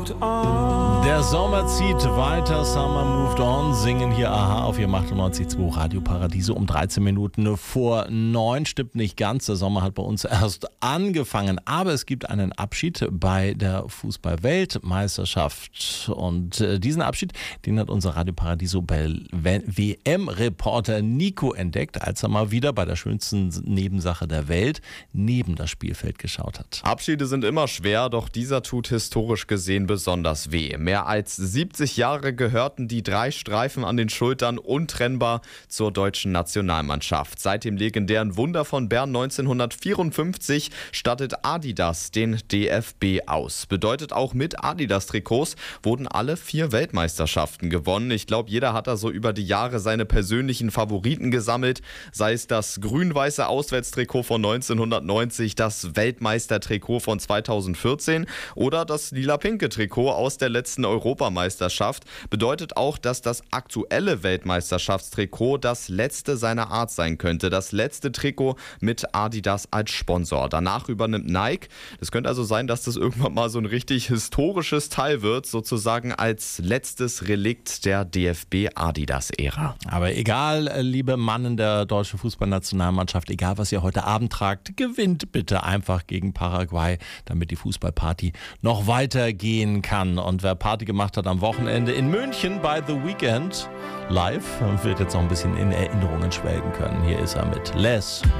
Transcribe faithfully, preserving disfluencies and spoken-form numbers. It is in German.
moved on. Der Sommer zieht weiter, Summer moved on, singen hier Aha auf Ihrem achtundneunzig Komma zwei Radio Paradiso um dreizehn Minuten vor neun. Stimmt nicht ganz, der Sommer hat bei uns erst angefangen, aber es gibt einen Abschied bei der Fußball-Weltmeisterschaft und äh, diesen Abschied, den hat unser Radio Paradiso W M-Reporter Nico entdeckt, als er mal wieder bei der schönsten Nebensache der Welt neben das Spielfeld geschaut hat. Abschiede sind immer schwer, doch dieser tut historisch gesehen besonders weh. Mehr als siebzig Jahre gehörten die drei Streifen an den Schultern untrennbar zur deutschen Nationalmannschaft. Seit dem legendären Wunder von Bern neunzehnhundertvierundfünfzig stattet Adidas den D F B aus. Bedeutet, auch mit Adidas-Trikots wurden alle vier Weltmeisterschaften gewonnen. Ich glaube, jeder hat da so über die Jahre seine persönlichen Favoriten gesammelt. Sei es das grün-weiße Auswärtstrikot von neunzehnhundertneunzig, das Weltmeistertrikot von zweitausendvierzehn oder das lila-pinke Trikot aus der letzten Europameisterschaft. Bedeutet auch, dass das aktuelle Weltmeisterschaftstrikot das letzte seiner Art sein könnte. Das letzte Trikot mit Adidas als Sponsor. Danach übernimmt Nike. Es könnte also sein, dass das irgendwann mal so ein richtig historisches Teil wird, sozusagen als letztes Relikt der D F B-Adidas-Ära. Aber egal, liebe Mannen der deutschen Fußballnationalmannschaft, egal was ihr heute Abend tragt, gewinnt bitte einfach gegen Paraguay, damit die Fußballparty noch weitergehen kann. Und wer Party gemacht hat am Wochenende in München bei The Weeknd live, wird jetzt noch ein bisschen in Erinnerungen schwelgen können. Hier ist er mit Les.